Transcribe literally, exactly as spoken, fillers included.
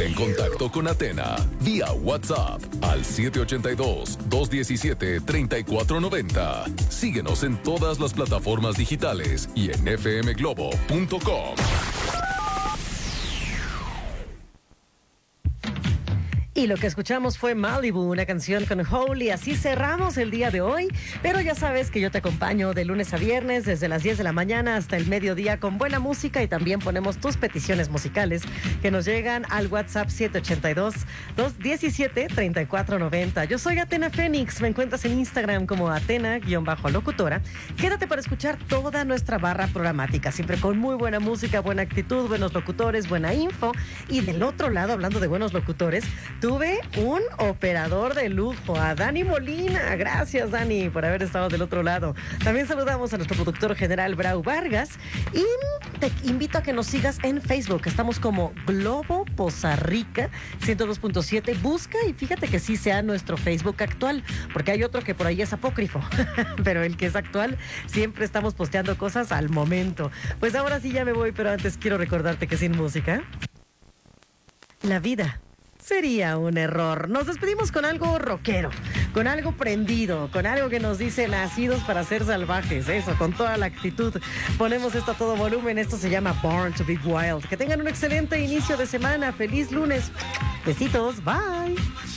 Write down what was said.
en contacto con Athena vía WhatsApp al siete ocho dos, dos uno siete, tres cuatro nueve cero. Síguenos en todas las plataformas digitales y en f m globo punto com. Y lo que escuchamos fue Malibu, una canción con Holy. Así cerramos el día de hoy. Pero ya sabes que yo te acompaño de lunes a viernes, desde las diez de la mañana hasta el mediodía, con buena música, y también ponemos tus peticiones musicales que nos llegan al WhatsApp siete ocho dos, dos uno siete, tres cuatro nueve cero. Yo soy Athena Fénix. Me encuentras en Instagram como Athena-locutora. Quédate para escuchar toda nuestra barra programática, siempre con muy buena música, buena actitud, buenos locutores, buena info. Y del otro lado, hablando de buenos locutores, tuve un operador de lujo, a Dani Molina. Gracias, Dani, por haber estado del otro lado. También saludamos a nuestro productor general, Brau Vargas. Y te invito a que nos sigas en Facebook. Estamos como Globo Poza Rica ciento dos punto siete. Busca y fíjate que sí sea nuestro Facebook actual, porque hay otro que por ahí es apócrifo. Pero el que es actual, siempre estamos posteando cosas al momento. Pues ahora sí ya me voy, pero antes quiero recordarte que sin música, la vida sería un error. Nos despedimos con algo rockero, con algo prendido, con algo que nos dice nacidos para ser salvajes. Eso, con toda la actitud. Ponemos esto a todo volumen. Esto se llama Born to be Wild. Que tengan un excelente inicio de semana. Feliz lunes. Besitos. Bye.